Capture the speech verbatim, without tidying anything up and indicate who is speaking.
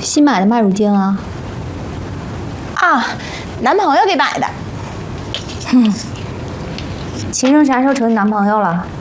Speaker 1: 新买的麦乳精啊？
Speaker 2: 啊，男朋友给买的。
Speaker 1: 哼，秦正啥时候成你男朋友了？